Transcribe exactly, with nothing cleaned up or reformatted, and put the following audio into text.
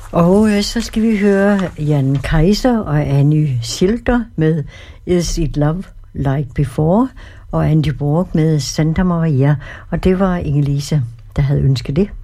Og øh, så skal vi høre Jan Kaiser og Anny Schilder med Is It Love Like Before, og Andy Borg med Santa Maria, og det var Inge-Lise, der havde ønsket det.